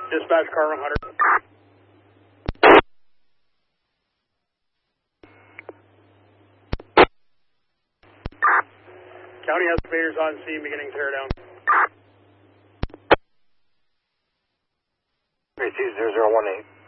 Dispatch car 100. County has invaders on scene beginning tear down. 32018.